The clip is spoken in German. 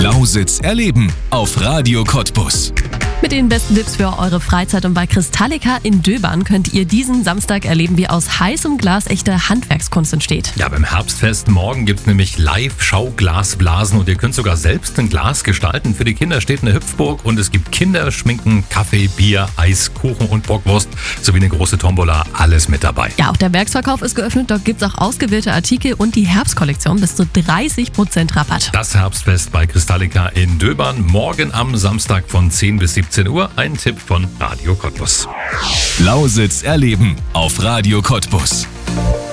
Lausitz erleben auf Radio Cottbus. Mit den besten Tipps für eure Freizeit und bei Kristallica in Döbern könnt ihr diesen Samstag erleben, wie aus heißem Glas echte Handwerkskunst entsteht. Ja, beim Herbstfest morgen gibt es nämlich Live-Schauglasblasen und ihr könnt sogar selbst ein Glas gestalten. Für die Kinder steht eine Hüpfburg und es gibt Kinderschminken, Kaffee, Bier, Eis, Kuchen und Bockwurst sowie eine große Tombola, alles mit dabei. Ja, auch der Werksverkauf ist geöffnet, dort gibt es auch ausgewählte Artikel und die Herbstkollektion bis zu 30% Rabatt. Das Herbstfest bei Kristallica in Döbern, morgen am Samstag von 10 bis 17 Uhr. Ein Tipp von Radio Cottbus. Lausitz erleben auf Radio Cottbus.